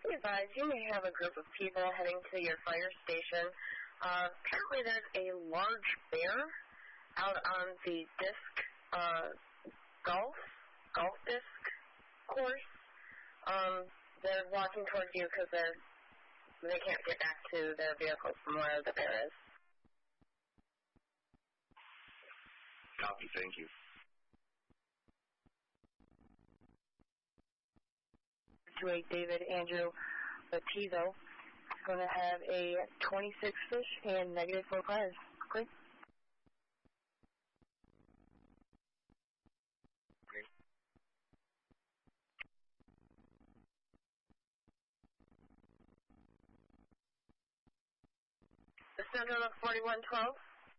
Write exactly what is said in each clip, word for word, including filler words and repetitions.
Be advised, you may have a group of people heading to your fire station. Uh, apparently there's a large bear out on the disc uh, golf, golf disc course. Um, they're walking towards you because they're, they can't get back to their vehicles from where the bear is. Copy, thank you. To a David Andrew Batizo, going to have a twenty-six fish and negative four fires. Clear. The center of forty-one twelve.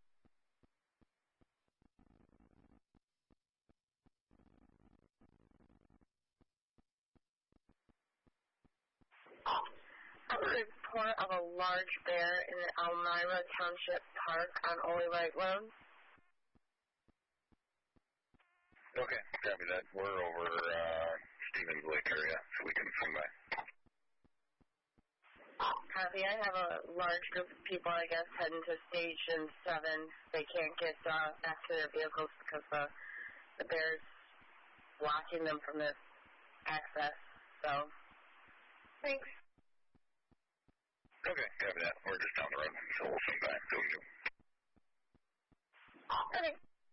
A report of a large bear in the Elmira Township Park on Ole Wright Road. Okay, copy that. We're over uh, Stevens Lake area, so we can swing by. Copy. I have a large group of people, I guess, heading to Station seven. They can't get uh, back to their vehicles because uh, the bear's blocking them from the access. So, thanks. Okay, copy that. We're just down the road, so we'll swing back. Go you. Okay.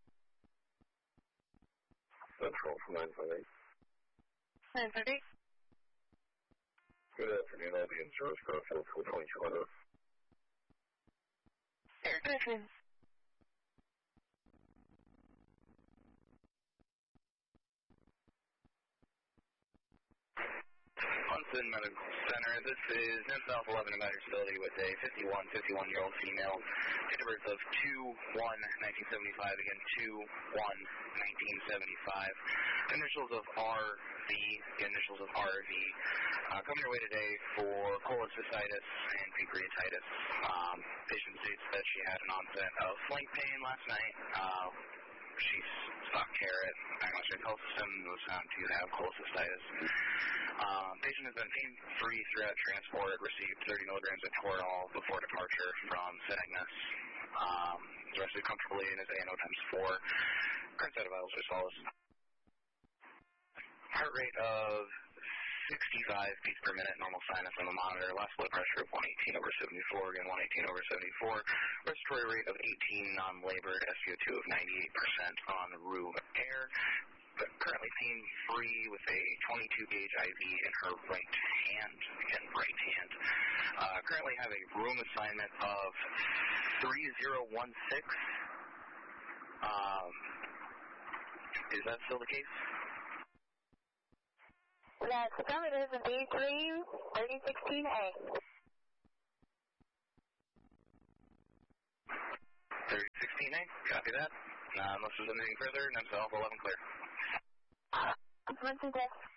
Central nine five eight. nine five eight. Good afternoon. I'll be in service crossing for twenty-two hundred. Good afternoon. Munson Medical Center. This is N South eleven United Facility with a fifty-one, fifty-one-year-old female. Date of birth of two one nineteen seventy-five. Again, two one nineteen seventy-five. Initials of R V. The initials of R V. Uh, coming your way today for cholecystitis and pancreatitis. Um, patient states that she had an onset of flank pain last night. Uh, She's stopped care at Agnostic Health System and was found to have cholecystitis. Um, patient has been pain-free throughout transport, received thirty milligrams of Toradol before departure from Saint Agnes. Um, rested comfortably in his A N O times four. Current set of vitals are as follows. Heart rate of sixty-five beats per minute, normal sinus on the monitor. Last blood pressure of one eighteen over seventy-four, again one eighteen over seventy-four. Respiratory rate of eighteen, non-labored, S p O two of ninety-eight percent on room air. But currently pain-free with a twenty-two gauge I V in her right hand, again right hand. Uh, currently have a room assignment of three zero one six. Um, is that still the case? That's affirmative of B three thirty sixteen A. thirty sixteen A, copy that. Uh, unless there's anything further, N S Alpha eleven clear. One, two,